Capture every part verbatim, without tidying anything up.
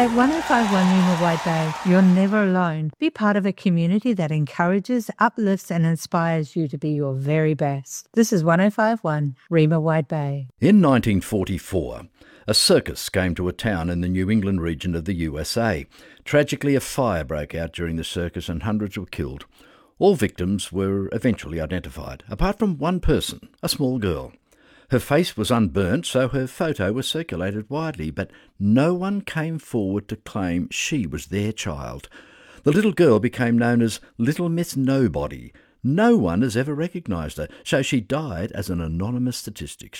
At one oh five point one Rima White Bay, you're never alone. Be part of a community that encourages, uplifts and inspires you to be your very best. This is one oh five point one Rima White Bay. In nineteen forty-four, a circus came to a town in the New England region of the U S A. Tragically, a fire broke out during the circus and hundreds were killed. All victims were eventually identified, apart from one person, a small girl. Her face was unburnt, so her photo was circulated widely, but no one came forward to claim she was their child. The little girl became known as Little Miss Nobody. No one has ever recognised her, so she died as an anonymous statistic.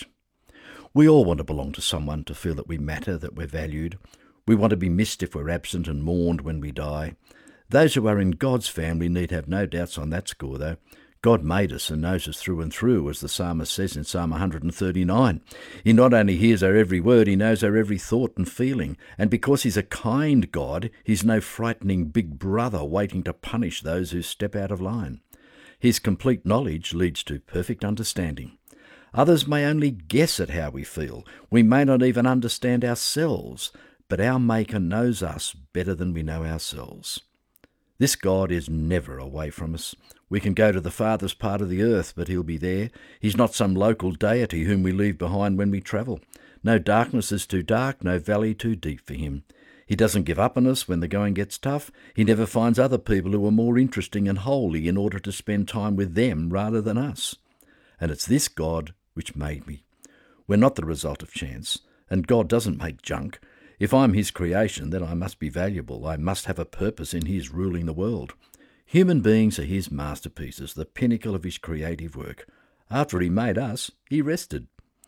We all want to belong to someone, to feel that we matter, that we're valued. We want to be missed if we're absent and mourned when we die. Those who are in God's family need have no doubts on that score, though. God made us and knows us through and through, as the psalmist says in Psalm one thirty-nine. He not only hears our every word, he knows our every thought and feeling. And because he's a kind God, he's no frightening big brother waiting to punish those who step out of line. His complete knowledge leads to perfect understanding. Others may only guess at how we feel. We may not even understand ourselves, but our Maker knows us better than we know ourselves. This God is never away from us. We can go to the farthest part of the earth, but he'll be there. He's not some local deity whom we leave behind when we travel. No darkness is too dark, no valley too deep for him. He doesn't give up on us when the going gets tough. He never finds other people who are more interesting and holy in order to spend time with them rather than us. And it's this God which made me. We're not the result of chance, and God doesn't make junk. If I'm his creation, then I must be valuable. I must have a purpose in his ruling the world. Human beings are his masterpieces, the pinnacle of his creative work. After he made us, he rested.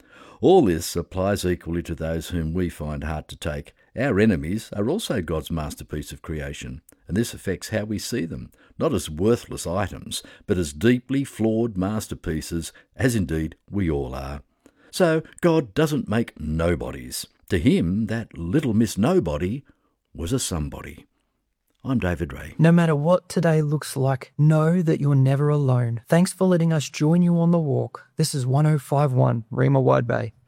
All this applies equally to those whom we find hard to take. Our enemies are also God's masterpiece of creation, and this affects how we see them, not as worthless items, but as deeply flawed masterpieces, as indeed we all are. So God doesn't make nobodies. To him, that Little Miss Nobody was a somebody. I'm David Ray. No matter what today looks like, know that you're never alone. Thanks for letting us join you on the walk. This is one oh five point one Rima Wide Bay.